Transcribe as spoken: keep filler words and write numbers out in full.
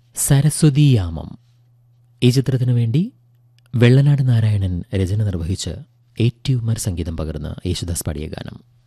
സരസ്വതീയാമം ഈ ചിത്രത്തിനു വേണ്ടി വെള്ളനാട് നാരായണൻ രചന നിർവഹിച്ച് എ ടി ഉമ്മർ സംഗീതം പകർന്ന് യേശുദാസ് പാടിയ ഗാനം.